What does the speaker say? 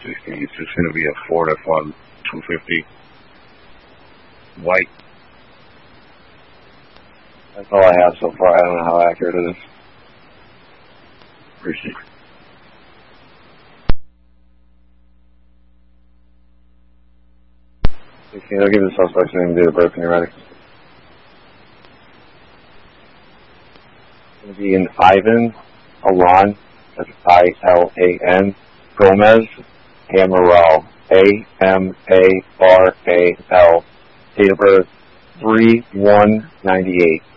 It's just going to be a Ford F-1 250 white. That's all I have so far. I don't know how accurate it is. Appreciate it. Okay, I'll give the suspect's name and date of birth when you're ready. It's going to be an Ivan Alan, that's I-L-A-N, Gomez Amaral, A-M-A-R-A-L, date of birth 3/1/98.